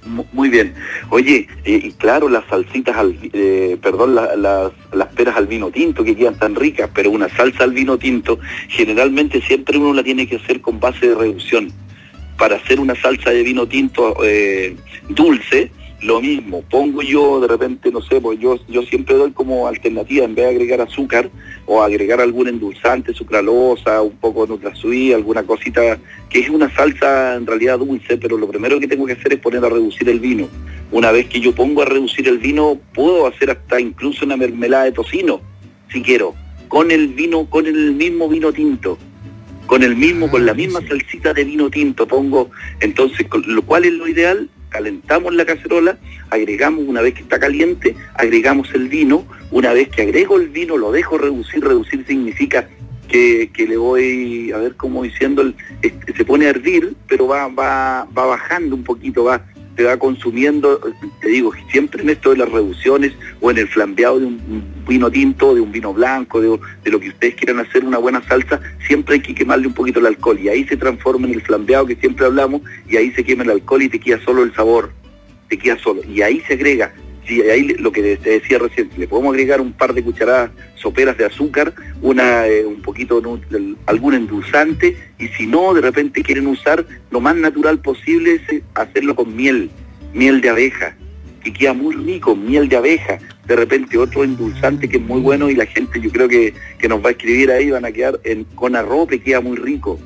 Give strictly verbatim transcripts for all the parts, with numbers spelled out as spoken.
Muy bien. Oye, eh, y claro, las salsitas, al, eh, perdón, la, las, las peras al vino tinto que quedan tan ricas, pero una salsa al vino tinto, generalmente siempre uno la tiene que hacer con base de reducción. Para hacer una salsa de vino tinto eh, dulce, lo mismo, pongo yo de repente, no sé, pues yo, yo siempre doy como alternativa, en vez de agregar azúcar o agregar algún endulzante, sucralosa, un poco de NutraSweet, alguna cosita, que es una salsa en realidad dulce, pero lo primero que tengo que hacer es poner a reducir el vino. Una vez que yo pongo a reducir el vino, puedo hacer hasta incluso una mermelada de tocino, si quiero, con el vino, con el mismo vino tinto. Con el mismo, con la misma salsita de vino tinto pongo, entonces, lo cual es lo ideal. Calentamos la cacerola, agregamos, una vez que está caliente, agregamos el vino, una vez que agrego el vino lo dejo reducir, reducir significa que, que le voy, a ver cómo diciendo, el, este, se pone a hervir, pero va, va, va bajando un poquito, va, te va consumiendo, te digo, siempre en esto de las reducciones o en el flambeado de un vino tinto, de un vino blanco, de, de lo que ustedes quieran hacer una buena salsa, siempre hay que quemarle un poquito el alcohol y ahí se transforma en el flambeado que siempre hablamos y ahí se quema el alcohol y te queda solo el sabor, te queda solo y ahí se agrega, sí, ahí lo que te decía recién, le podemos agregar un par de cucharadas soperas de azúcar, una eh, un poquito, no, algún endulzante, y si no, de repente quieren usar lo más natural posible, es hacerlo con miel, miel de abeja, que queda muy rico, miel de abeja, de repente otro endulzante que es muy bueno y la gente yo creo que, que nos va a escribir ahí, van a quedar en, con arrope, queda muy rico.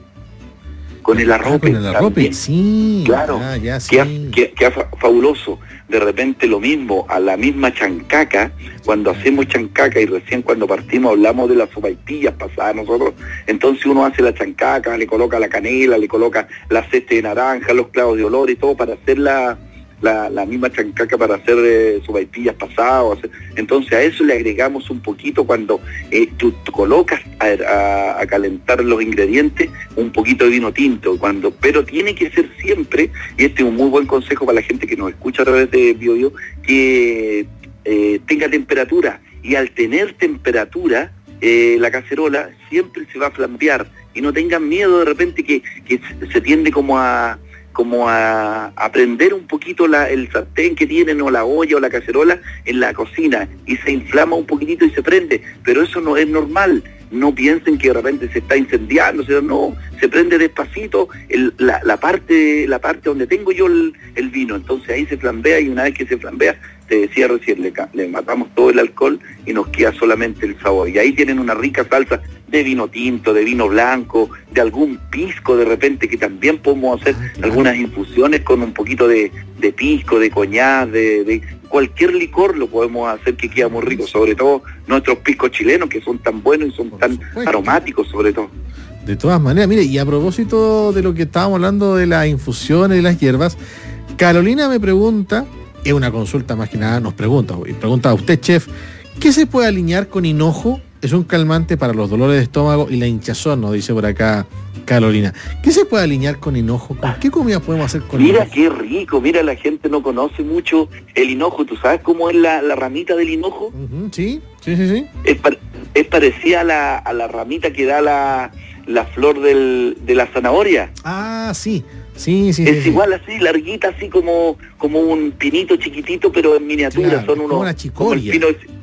Con el arrope, ah, con el arrope, sí, claro, ah, ya, sí. queda, queda, queda fa- fabuloso. De repente lo mismo, a la misma chancaca, cuando hacemos chancaca y recién cuando partimos hablamos de las sopaipillas pasadas nosotros, entonces uno hace la chancaca, le coloca la canela, le coloca la ceste de naranja, los clavos de olor y todo para hacer la, la, la misma chancaca para hacer eh, sopaipillas pasadas. Hacer... Entonces a eso le agregamos un poquito cuando eh, tú, tú colocas a, a, a calentar los ingredientes un poquito de vino tinto, cuando pero tiene que ser siempre, y este es un muy buen consejo para la gente que nos escucha a través de BioBio, que eh, tenga temperatura, y al tener temperatura eh, la cacerola siempre se va a flambear, y no tengan miedo de repente que, que se tiende como a como a, a prender un poquito la, el sartén que tienen o la olla o la cacerola en la cocina y se inflama un poquitito y se prende, pero eso no es normal. No piensen que de repente se está incendiando, o sea, no, se prende despacito el, la, la parte la parte donde tengo yo el, el vino, entonces ahí se flambea y una vez que se flambea, te decía recién, le, le matamos todo el alcohol y nos queda solamente el sabor. Y ahí tienen una rica salsa de vino tinto, de vino blanco, de algún pisco de repente, que también podemos hacer ah, claro. algunas infusiones con un poquito de, de pisco, de coñac, de, de cualquier licor lo podemos hacer que queda muy rico, sobre todo nuestros piscos chilenos que son tan buenos y son Por tan supuesto. aromáticos sobre todo. De todas maneras, mire, y a propósito de lo que estábamos hablando de las infusiones y las hierbas, Carolina me pregunta, es una consulta más que nada, nos pregunta, y pregunta a usted, chef, ¿qué se puede alinear con hinojo? Es un calmante para los dolores de estómago y la hinchazón, nos dice por acá Carolina. ¿Qué se puede alinear con hinojo? ¿Con qué comida podemos hacer con mira hinojo? Mira qué rico, mira, la gente no conoce mucho el hinojo. ¿Tú sabes cómo es la, la ramita del hinojo? Uh-huh, sí, sí, sí, sí. Es, par- es parecida a la, a la ramita que da la, la flor del, de la zanahoria. Ah, sí, sí, sí. Es sí, igual sí. así, larguita, así como, como un pinito chiquitito, pero en miniatura. Claro, son unos, como una chicoria. Como el pino,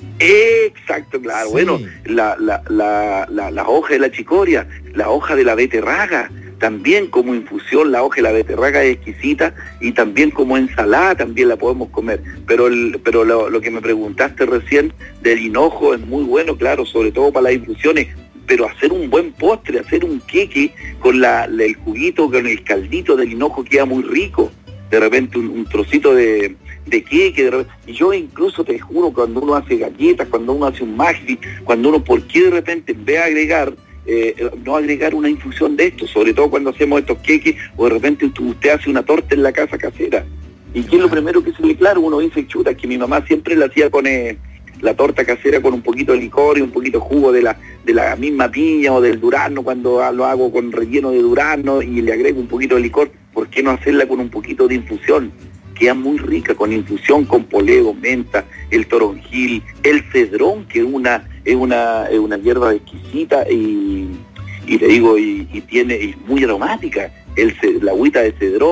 exacto, claro. Sí. Bueno, la, la, la, la, la hoja de la chicoria, la hoja de la beterraga, también como infusión, la hoja de la beterraga es exquisita, y también como ensalada también la podemos comer. Pero el, pero lo, lo que me preguntaste recién del hinojo es muy bueno, claro, sobre todo para las infusiones, pero hacer un buen postre, hacer un queque con la, la, el juguito, con el caldito del hinojo queda muy rico. De repente un, un trocito de, de queque, de repente, y yo incluso te juro, cuando uno hace galletas, cuando uno hace un maxi, cuando uno, ¿por qué de repente en vez de agregar, eh, no agregar una infusión de esto? Sobre todo cuando hacemos estos queques, o de repente usted hace una torta en la casa casera. ¿Y qué es lo primero que se le claro? Uno dice, chuta, que mi mamá siempre la hacía con eh, la torta casera con un poquito de licor y un poquito de jugo de la, de la misma piña o del durazno, cuando lo hago con relleno de durazno y le agrego un poquito de licor. ¿Por qué no hacerla con un poquito de infusión? Queda muy rica, con infusión, con poleo, menta, el toronjil, el cedrón, que es una es una, es una hierba exquisita y, y le digo, y, y tiene, es muy aromática, el, la agüita de cedrón,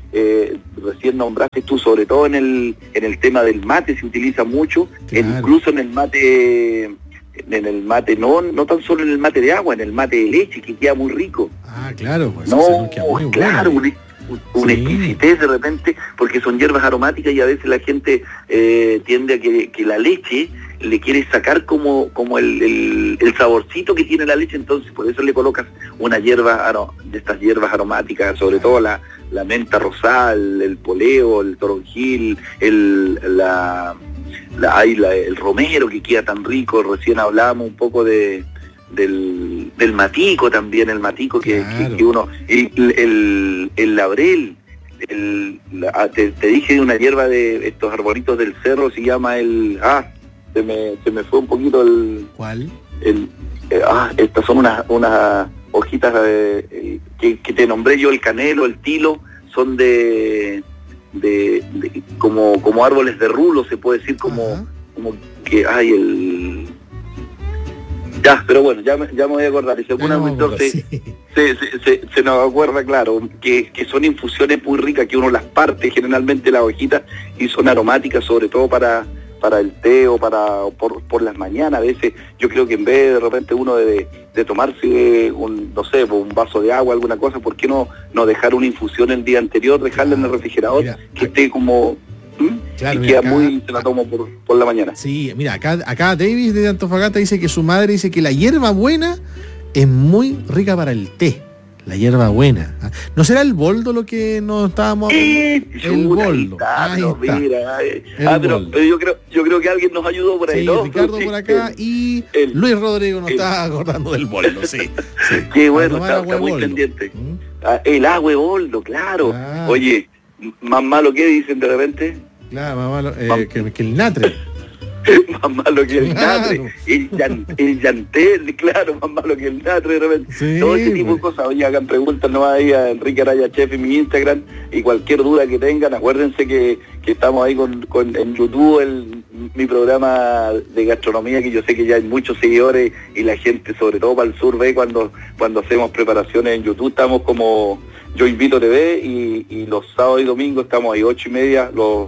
eh, recién nombraste tú, sobre todo en el en el tema del mate se utiliza mucho, Claro. incluso en el mate, en el mate, no no tan solo en el mate de agua, en el mate de leche, que queda muy rico. Ah, claro, pues No, eso nos queda muy claro, bueno. un, un Sí. exquisitez de repente, porque son hierbas aromáticas y a veces la gente eh, tiende a que, que la leche le quiere sacar como como el, el, el saborcito que tiene la leche, entonces por eso le colocas una hierba aro- de estas hierbas aromáticas, sobre todo la, la menta rosada, el, el poleo, el toronjil, el la, la, ay, la- el romero que queda tan rico. Recién hablábamos un poco de del, del matico también, el matico que, Claro. que, que uno, el, el, el laurel, el, la- te, te dije de una hierba de estos arbolitos del cerro, se llama el, ah, se me, se me fue un poquito el, ¿Cuál? el eh, ah, estas son unas unas hojitas eh, eh, que, que te nombré yo, el canelo, el tilo, son de, de, de- como, como árboles de rulo, se puede decir, como, Ajá. como que hay el... Ya, pero bueno, ya me, ya me voy a acordar. Y si alguna Ah, no, cuestión pero se, sí. se, se, se, se nos acuerda, claro, que, que son infusiones muy ricas, que uno las parte generalmente las hojitas y son aromáticas, sobre todo para para el té o para por, por las mañanas. A veces yo creo que en vez de repente uno de, de tomarse un, no sé, un vaso de agua, alguna cosa, ¿por qué no, no dejar una infusión el día anterior, dejarla en el refrigerador, Mira, que esté como... ¿Mm? Claro, y mira, queda acá- muy, se la tomo por, por la mañana. Sí, mira, acá, acá Davis de Antofagasta dice que su madre dice que la hierba buena es muy rica para el té. La hierba buena. ¿Ah? ¿No será el boldo lo que nos estábamos Eh, El chuta, ahí boldo. está, Ahí no, está. mira, eh. El Ah, pero, boldo. pero yo creo yo creo que alguien nos ayudó por ahí, Sí, ¿no? Ricardo Sí, por acá el- y el- Luis Rodrigo nos el- está acordando del boldo, sí. sí. Qué A bueno, tomar está, agua está de muy boldo. pendiente. ¿Mm? Ah, el agua de boldo, claro. Claro. Oye, m- más malo que dicen de repente, Claro, más malo, eh, Vam- que, que el natre. más malo que el Claro. natre, el, llan- el llantel, claro, más malo que el natre de repente. Sí, Todo ese tipo de pues. cosas. Oye, hagan preguntas nomás ahí a Enrique Araya Chef en mi Instagram, y cualquier duda que tengan, acuérdense que, que estamos ahí con, con en YouTube, el, mi programa de gastronomía, que yo sé que ya hay muchos seguidores y la gente, sobre todo para el sur, ve cuando, cuando hacemos preparaciones en YouTube, estamos como Yo Invito T V, y, y los sábados y domingos estamos ahí ocho y media los,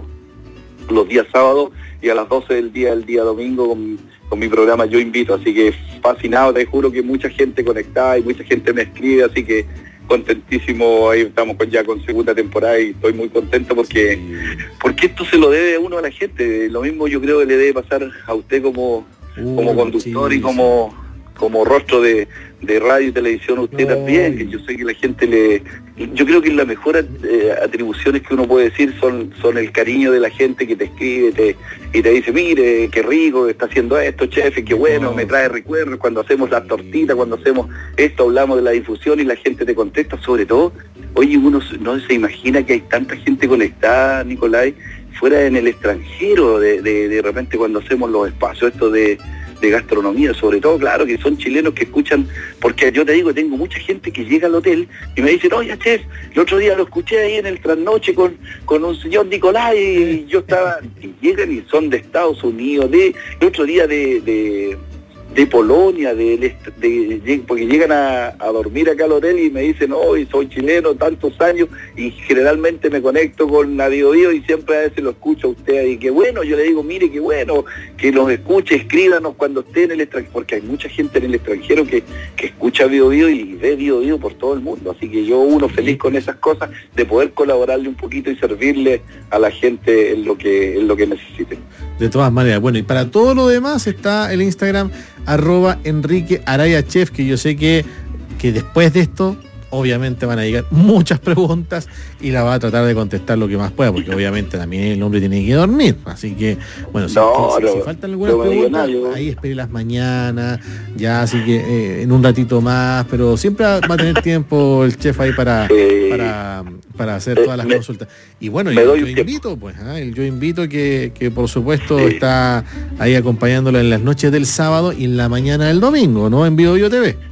los días sábados, y a las doce del día el día domingo con, con mi programa Yo Invito. Así que fascinado, te juro que mucha gente conectada y mucha gente me escribe, así que contentísimo. Ahí estamos con, ya con segunda temporada y estoy muy contento porque porque esto se lo debe a uno a la gente. Lo mismo yo creo que le debe pasar a usted como, como Uh, conductor sí, y como como rostro de, de radio y televisión, usted No, también, y- que yo sé que la gente le... Yo creo que las mejores eh, atribuciones que uno puede decir son son el cariño de la gente que te escribe te, y te dice, mire, qué rico está haciendo esto, chef, qué bueno, No. me trae recuerdos, cuando hacemos las tortitas, cuando hacemos esto, hablamos de la difusión y la gente te contesta, sobre todo, oye, uno no se imagina que hay tanta gente conectada, Nicolai, fuera en el extranjero, de, de, de repente cuando hacemos los espacios estos de de gastronomía, sobre todo, claro, que son chilenos que escuchan, porque yo te digo, tengo mucha gente que llega al hotel y me dicen, oye, chef, el otro día lo escuché ahí en el trasnoche con, con un señor Nicolás y yo estaba, y llegan y son de Estados Unidos, de el otro día de, de, de Polonia, de, de, de- porque llegan a, a dormir acá al hotel y me dicen, hoy soy chileno, tantos años, y generalmente me conecto con Nadio Bio y siempre a veces lo escucho a usted y qué bueno, yo le digo, mire, qué bueno, que nos escuche, escríbanos cuando esté en el extranjero, porque hay mucha gente en el extranjero que, que escucha Bio Bio y ve Bio Bio por todo el mundo, así que yo uno feliz con esas cosas, de poder colaborarle un poquito y servirle a la gente en lo que, en lo que necesite. De todas maneras, bueno, y para todo lo demás está el Instagram arroba Enrique Araya Chef, que yo sé que, que después de esto obviamente van a llegar muchas preguntas y la va a tratar de contestar lo que más pueda, porque obviamente también el hombre tiene que dormir, así que bueno, si, No, si- si no, faltan algunas no me diga preguntas, nada, yo- ahí espere las mañanas, ya, así que eh, en un ratito más, pero siempre va a tener tiempo el chef ahí para, Eh, para, para hacer eh, todas las me- consultas. Y bueno, me yo, doy yo un tiempo. invito, pues, ¿ah? el yo invito que, que por supuesto Sí. está ahí acompañándolo en las noches del sábado y en la mañana del domingo, ¿no? En Bio Bio T V.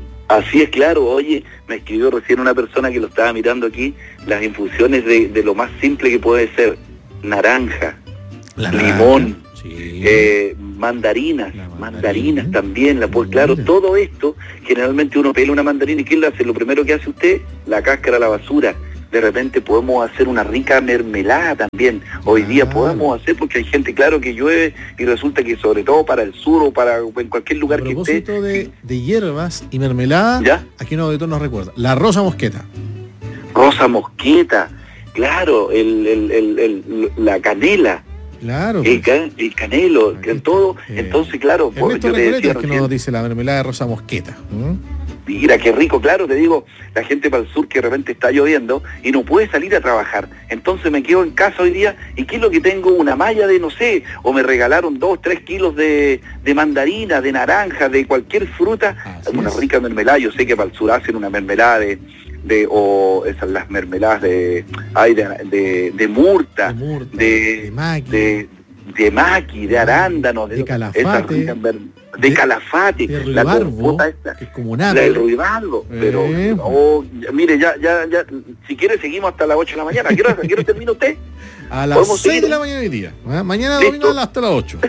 Así es, claro. Oye, me escribió recién una persona que lo estaba mirando aquí, las infusiones de, de lo más simple que puede ser naranja, La limón, naranja, sí. eh, mandarinas, La mandarina. mandarinas también, la pues claro, Mira. todo esto, generalmente uno pela una mandarina y ¿qué le hace? Lo primero que hace usted, la cáscara a la basura. de repente podemos hacer una rica mermelada también. Hoy claro. día podemos hacer, porque hay gente, claro, que llueve y resulta que sobre todo para el sur o para en cualquier lugar que esté. A propósito de, de hierbas y mermelada, ¿ya? Aquí un auditor nos recuerda, la rosa mosqueta. Rosa mosqueta, claro, el, el, el, el, la canela. Claro. El, can, el canelo, que en todo, eh, entonces claro, pues, yo te decía que nos dice la mermelada de rosa mosqueta. ¿Mm? Mira, qué rico, claro, te digo, la gente para el sur que de repente está lloviendo y no puede salir a trabajar, entonces me quedo en casa hoy día, ¿y qué es lo que tengo? Una malla de, no sé, o me regalaron dos, tres kilos de, de mandarina, de naranja, de cualquier fruta, Así una es. rica mermelada. Yo sé que para el sur hacen una mermelada de, de o esas las mermeladas de, ay, de, de, de murta, de, murta, de, de maqui, de, de, maqui, de arándano, de, de calafate, rica, de calafate, de la compota esta, que es como un apio. La del ruibarbo, eh. pero oh, mire, ya, ya, ya, si quiere seguimos hasta las ocho de la mañana. ¿A qué hora, ¿a qué hora termina usted? A las seis de la mañana hoy día. ¿eh? Mañana domingo hasta las ocho.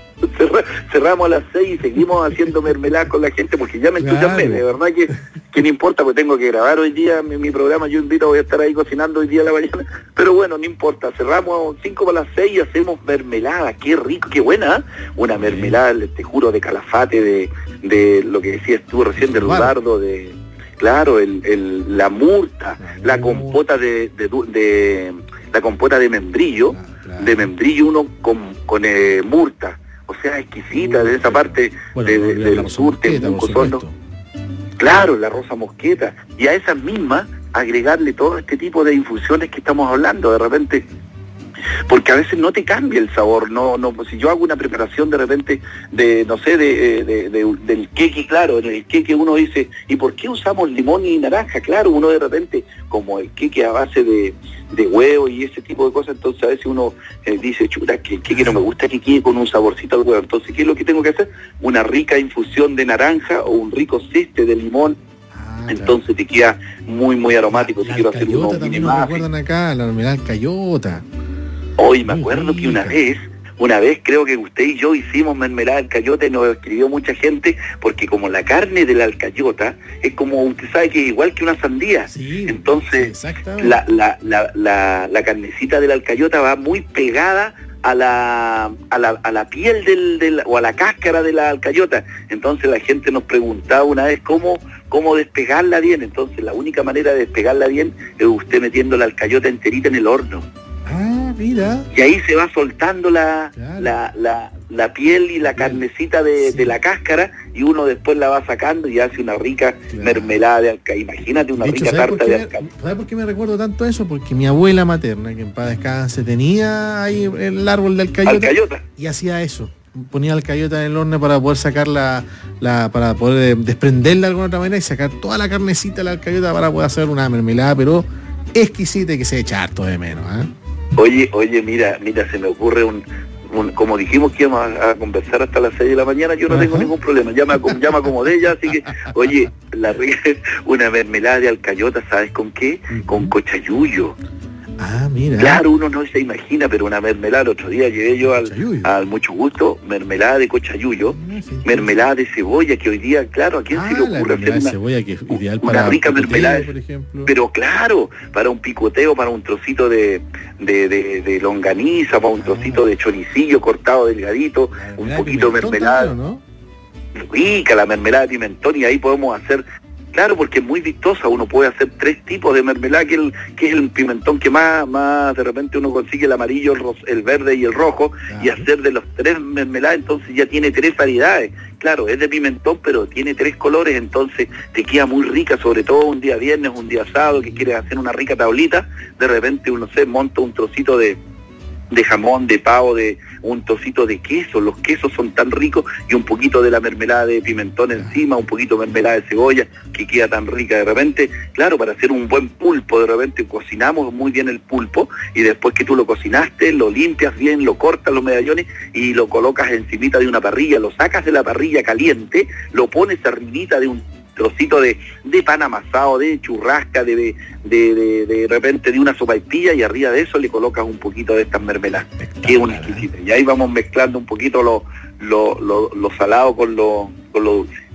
Cerramos a las seis y seguimos haciendo mermelada con la gente, porque ya me claro. entusiasmé, de verdad que, que no importa, porque tengo que grabar hoy día mi, mi programa, yo invito, voy a estar ahí cocinando hoy día a la mañana, pero bueno, no importa, cerramos cinco para las seis y hacemos mermelada, qué rico, qué buena, ¿eh? Una mermelada, te juro, de calafate, de, de lo que decías tú recién, de rudardo, de, claro, el, el, la murta, la, la compota de, de, de, de, la compota de membrillo, claro, claro. de membrillo uno con, con eh, murta, o sea, exquisita, de esa parte bueno, de, de, de del sur, Temuco, claro, la rosa mosqueta, y a esas mismas agregarle todo este tipo de infusiones que estamos hablando, de repente, porque a veces no te cambia el sabor, no, no, si yo hago una preparación de repente de, no sé, de, de, de, del queque, claro, en el queque uno dice, ¿y por qué usamos limón y naranja? Claro, uno de repente, como el queque a base de, de huevo y ese tipo de cosas, entonces a veces uno eh, dice, chuta, que el queque no me gusta que quede con un saborcito al huevo, entonces ¿qué es lo que tengo que hacer? Una rica infusión de naranja o un rico ceste de limón. Entonces te queda muy, muy aromático. La, si la quiero hacer unos también nos recuerdan acá, la mermelada cayota. Hoy me acuerdo que una vez, una vez creo que usted y yo hicimos mermelada de alcayota y nos escribió mucha gente, porque como la carne de la alcayota es como, usted sabe que es igual que una sandía, sí, entonces sí, la, la, la, la, la carnecita de la alcayota va muy pegada a la, a la, a la piel del, del, o a la cáscara de la alcayota, entonces la gente nos preguntaba una vez cómo, cómo despegarla bien, entonces la única manera de despegarla bien es usted metiendo la alcayota enterita en el horno. Ah, mira. Y ahí se va soltando la, claro. la, la, la piel y la carnecita de, sí. de la cáscara, y uno después la va sacando y hace una rica claro. mermelada de alcayota. Imagínate una de hecho, rica tarta de alcayota. ¿Sabes por qué me recuerdo tanto eso? Porque mi abuela materna, que en paz descanse, tenía ahí el árbol de alcayota, alcayota. y hacía eso. Ponía alcayota en el horno para poder sacar la, la para poder desprenderla de alguna otra manera y sacar toda la carnecita de la alcayota para poder hacer una mermelada, pero exquisita y que se echa harto de menos, ¿eh? Oye, oye, mira, mira, se me ocurre un, un como dijimos que íbamos a, a conversar hasta las seis de la mañana, yo no Ajá. tengo ningún problema, ya me, ya me acomodé ya, así que, oye, la una mermelada de alcayota, ¿sabes con qué? Uh-huh. Con cochayuyo. Ah, mira. Claro, uno no se imagina, pero una mermelada, el otro día llegué yo al, al Mucho Gusto, mermelada de cochayuyo, ah, sí, mermelada de cebolla, que hoy día, claro, ¿a quién ah, se le ocurre hacer una, cebolla, que es ideal una para rica picoteo, mermelada? Por ejemplo. Pero claro, para un picoteo, para un trocito de, de, de, de longaniza, para un trocito ah. de choricillo cortado delgadito, un poquito de mermelada. ¿No? Rica la mermelada de pimentón, y ahí podemos hacer... Claro, porque es muy vistosa, uno puede hacer tres tipos de mermelada, que, el, que es el pimentón que más, más de repente uno consigue, el amarillo, el, ros, el verde y el rojo, claro. y hacer de los tres mermeladas, entonces ya tiene tres variedades. Claro, es de pimentón, pero tiene tres colores, entonces te queda muy rica, sobre todo un día viernes, un día sábado, que quieres hacer una rica tablita, de repente uno se monta un trocito de... de jamón, de pavo, de un trocito de queso, los quesos son tan ricos, y un poquito de la mermelada de pimentón encima, un poquito de mermelada de cebolla, que queda tan rica. De repente, claro, para hacer un buen pulpo, de repente cocinamos muy bien el pulpo, y después que tú lo cocinaste, lo limpias bien, lo cortas los medallones, y lo colocas encimita de una parrilla, lo sacas de la parrilla caliente, lo pones arribita de un trocito de, de pan amasado, de churrasca, de, de, de, de repente de una sopaipilla, y arriba de eso le colocas un poquito de estas mermeladas, que es una exquisita. Y ahí vamos mezclando un poquito lo, lo, lo, lo salado con lo, con lo dulce.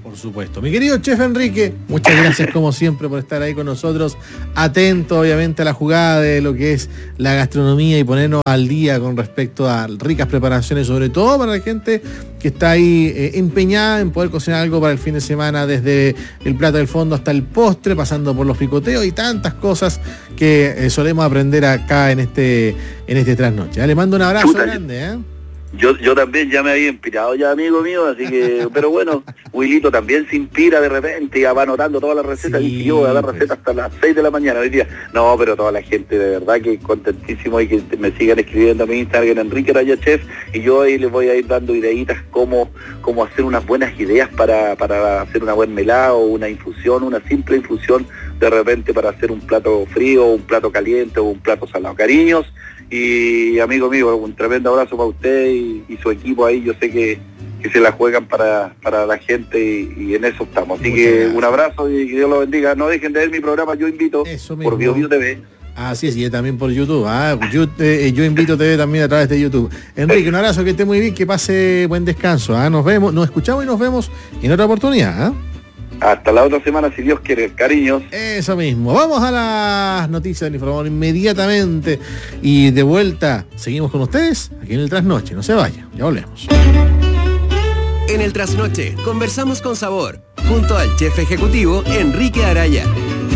Por supuesto. Mi querido chef Enrique, muchas gracias como siempre por estar ahí con nosotros, atento obviamente a la jugada de lo que es la gastronomía y ponernos al día con respecto a ricas preparaciones, sobre todo para la gente que está ahí eh, empeñada en poder cocinar algo para el fin de semana, desde el plato del fondo hasta el postre, pasando por los picoteos y tantas cosas que eh, solemos aprender acá en este, en este trasnoche. ¿eh? Le mando un abrazo Chuta. grande, ¿eh? Yo, yo también ya me había inspirado ya, amigo mío, así que, pero bueno, Wilito también se inspira de repente, ya va anotando todas las recetas, sí, y yo voy a dar recetas hasta las seis de la mañana hoy día. No, pero toda la gente de verdad que contentísimo y que me sigan escribiendo a mi Instagram, Enrique Araya Chef, y yo ahí les voy a ir dando ideitas cómo, cómo hacer unas buenas ideas para, para hacer una buena melada o una infusión, una simple infusión de repente para hacer un plato frío, un plato caliente o un plato salado. Cariños. Y amigo mío, un tremendo abrazo para usted y, y su equipo ahí, yo sé que, que se la juegan para, para la gente y, y en eso estamos. Así Muchas que gracias. Un abrazo y que Dios lo bendiga. No dejen de ver mi programa Yo Invito por Bio Bio T V. Así es, y también por YouTube. ¿ah? Yo, eh, yo Invito T V también a través de YouTube. Enrique, un abrazo, que esté muy bien, que pase buen descanso. ¿ah? Nos vemos, nos escuchamos y nos vemos en otra oportunidad. ¿ah? Hasta la otra semana, si Dios quiere. Cariños. Eso mismo. Vamos a las noticias del informador inmediatamente. Y de vuelta, seguimos con ustedes aquí en el Trasnoche. No se vayan, ya volvemos. En el Trasnoche, conversamos con sabor, junto al chef ejecutivo Enrique Araya.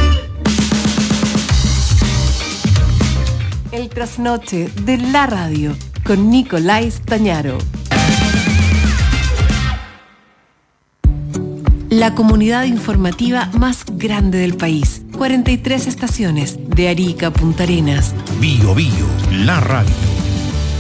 El Trasnoche de la radio, con Nicolás Tañaro. La comunidad informativa más grande del país. cuarenta y tres estaciones, de Arica a Punta Arenas. Bio Bio, la radio.